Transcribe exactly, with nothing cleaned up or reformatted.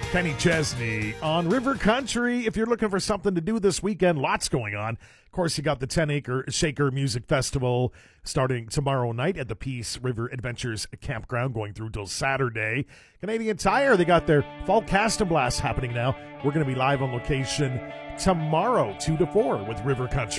Kenny Chesney on River Country. If you're looking for something to do this weekend, lots going on. Of course, you got the ten acre Shaker Music Festival starting tomorrow night at the Peace River Adventures Campground, going through till Saturday. Canadian Tire, they got their Fall Cast and Blast happening now. We're going to be live on location tomorrow, two to four, with River Country.